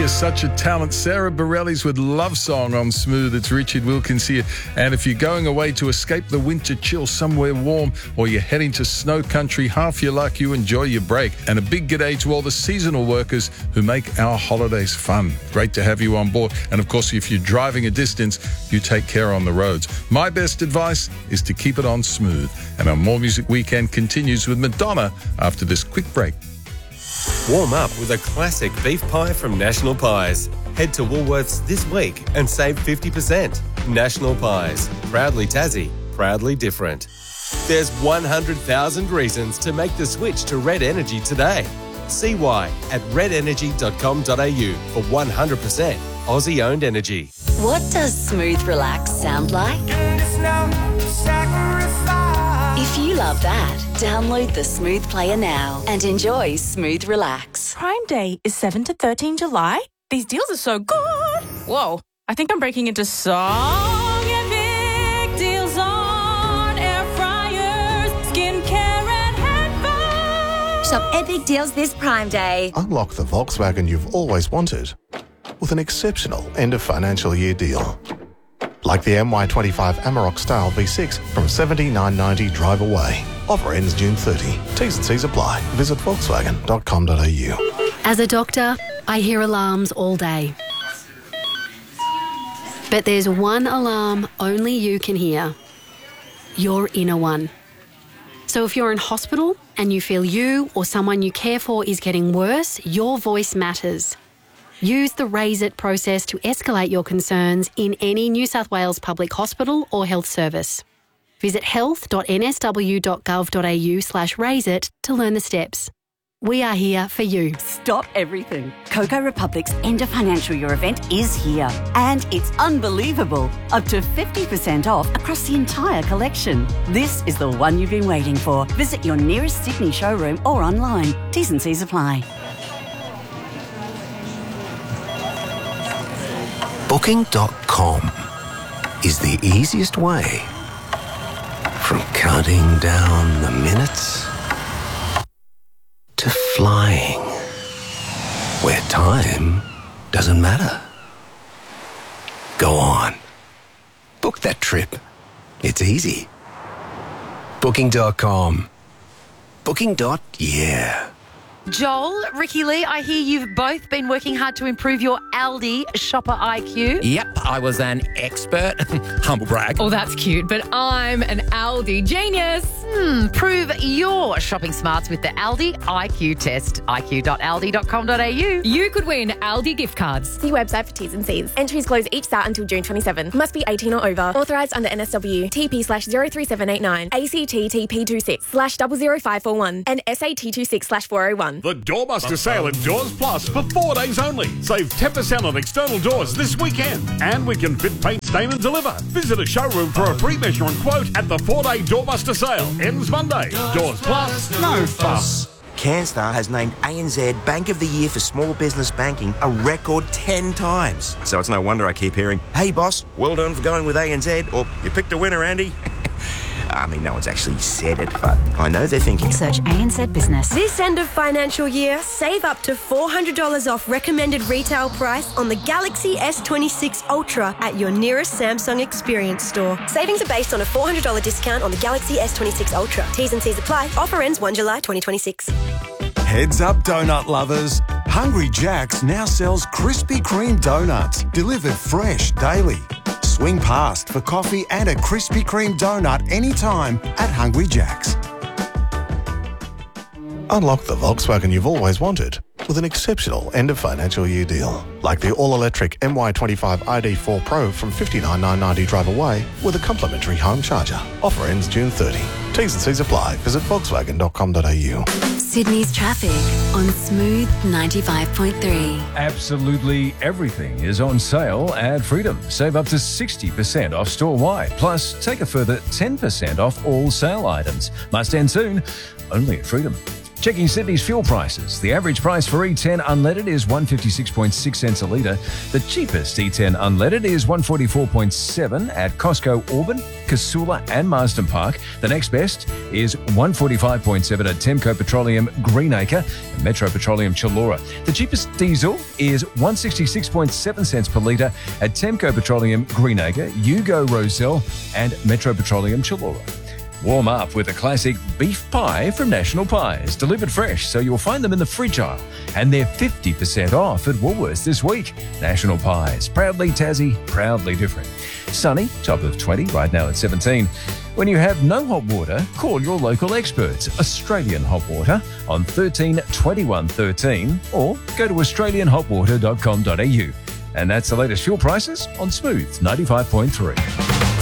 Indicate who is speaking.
Speaker 1: is such a talent. Sarah Bareilles with Love Song on Smooth. It's Richard Wilkins here. And if you're going away to escape the winter chill somewhere warm, or you're heading to snow country, half your luck, you enjoy your break. And a big g'day to all the seasonal workers who make our holidays fun. Great to have you on board. And of course, if you're driving a distance, you take care on the roads. My best advice is to keep it on smooth. And our More Music Weekend continues with Madonna after this quick break.
Speaker 2: Warm up with a classic beef pie from National Pies. Head to Woolworths this week and save 50%. National Pies. Proudly Tassie. Proudly different. There's 100,000 reasons to make the switch to Red Energy today. See why at redenergy.com.au for 100% Aussie-owned energy.
Speaker 3: What does Smooth Relax sound like? If you love that, download the Smooth Player now and enjoy Smooth Relax.
Speaker 4: Prime Day is 7 to 13 July. These deals are so good. Whoa, I think I'm breaking into song. Epic deals on air fryers, skincare and headphones.
Speaker 5: Shop epic deals this Prime Day.
Speaker 6: Unlock the Volkswagen you've always wanted with an exceptional end of financial year deal. Like the MY25 Amarok Style V6 from $79.90 drive away. Offer ends June 30. T's and C's apply. Visit volkswagen.com.au.
Speaker 7: As a doctor, I hear alarms all day. But there's one alarm only you can hear. Your inner one. So if you're in hospital and you feel you or someone you care for is getting worse, your voice matters. Use the Raise It process to escalate your concerns in any New South Wales public hospital or health service. Visit health.nsw.gov.au/raiseit to learn the steps. We are here for you.
Speaker 8: Stop everything. Coco Republic's end of financial year event is here. And it's unbelievable. Up to 50% off across the entire collection. This is the one you've been waiting for. Visit your nearest Sydney showroom or online. T's and C's apply.
Speaker 9: Booking.com is the easiest way from counting down the minutes to flying, where time doesn't matter. Go on. Book that trip. It's easy. Booking.com. Booking.yeah.
Speaker 10: Joel, Ricky Lee, I hear you've both been working hard to improve your Aldi shopper IQ.
Speaker 11: Yep, I was an expert. Humble brag.
Speaker 10: Oh, that's cute, but I'm an Aldi genius. Prove your shopping smarts with the Aldi IQ test. iq.aldi.com.au.
Speaker 12: You could win Aldi gift cards.
Speaker 13: See website for T's and C's. Entries close each start until June 27. Must be 18 or over. Authorised under NSW. TP/03789. ACT TP26/000541. And SAT 26/401.
Speaker 14: The Doorbuster sale at Doors Plus for 4 days only. Save 10% on external doors this weekend. And we can fit, paint, stain and deliver. Visit a showroom for a free measure and quote at the 4-day Doorbuster sale. Ends Monday. Doors Plus, no fuss.
Speaker 15: CanStar has named ANZ Bank of the Year for Small Business Banking a record 10 times. So it's no wonder I keep hearing, "Hey boss, well done for going with ANZ," or "You picked a winner, Andy." I mean, no one's actually said it, but I know they're thinking.
Speaker 8: Search ANZ Business.
Speaker 16: This end of financial year, save up to $400 off recommended retail price on the Galaxy S26 Ultra at your nearest Samsung Experience store. Savings are based on a $400 discount on the Galaxy S26 Ultra. T's and C's apply. Offer ends 1 July 2026.
Speaker 17: Heads up, donut lovers. Hungry Jack's now sells Krispy Kreme donuts, delivered fresh daily. Swing past for coffee and a Krispy Kreme donut anytime at Hungry Jack's.
Speaker 6: Unlock the Volkswagen you've always wanted with an exceptional end of financial year deal. Like the all-electric MY25 ID4 Pro from $59,990 drive away with a complimentary home charger. Offer ends June 30. T's and C's apply. Visit volkswagen.com.au.
Speaker 7: Sydney's traffic on Smooth 95.3.
Speaker 18: Absolutely everything is on sale at Freedom. Save up to 60% off store-wide. Plus, take a further 10% off all sale items. Must end soon, only at Freedom. Checking Sydney's fuel prices. The average price for E10 unleaded is 156.6 cents a litre. The cheapest E10 unleaded is 144.7 at Costco Auburn, Casula and Marsden Park. The next best is 145.7 at Temco Petroleum Greenacre and Metro Petroleum Chilora. The cheapest diesel is 166.7 cents per litre at Temco Petroleum Greenacre, Yugo Roselle and Metro Petroleum Chilora. Warm up with a classic beef pie from National Pies, delivered fresh so you'll find them in the fridge aisle. And they're 50% off at Woolworths this week. National Pies, proudly Tassie, proudly different. Sunny, top of 20, right now at 17. When you have no hot water, call your local experts, Australian Hot Water, on 13 21 13 or go to australianhotwater.com.au. And that's the latest fuel prices on Smooth 95.3.